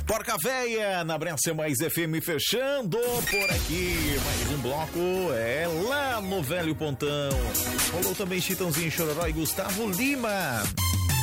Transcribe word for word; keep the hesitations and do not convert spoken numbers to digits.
Porca Véia, na Bressa Mais F M, fechando por aqui. Mais um bloco é lá no Velho Pontão. Rolou também Chitãozinho, Chororó e Gustavo Lima.